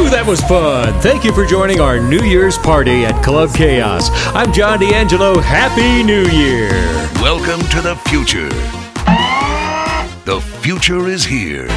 Woo, that was fun. Thank you for joining our New Year's party at Club Chaos. I'm John D'Angelo. Happy New Year. Welcome to the future. The future is here.